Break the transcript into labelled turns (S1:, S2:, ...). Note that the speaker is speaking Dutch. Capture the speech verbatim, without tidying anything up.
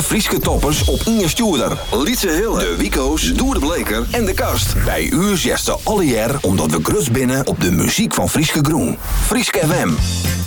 S1: Frieske toppers op Inge Stuurder, Lietse Hille, de Wico's, Doer de Bleker en de Kast. Bij u zesde alle jaar omdat we grus binnen op de muziek van Frieske Groen. Frieske F M.